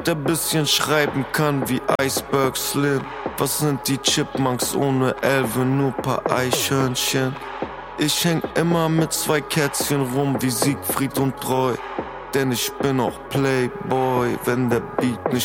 der bisschen schreiben kann wie Iceberg Slim. Was sind die Chipmunks ohne Elfe, nur paar Eichhörnchen? Ich häng immer mit 2 Kätzchen rum wie Siegfried und Roy. Denn ich bin auch Playboy, wenn der Beat nicht